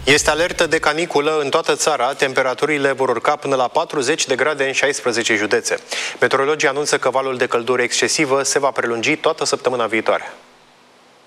Este alertă de caniculă în toată țara, temperaturile vor urca până la 40 de grade în 16 județe. Meteorologii anunță că valul de căldură excesivă se va prelungi toată săptămâna viitoare.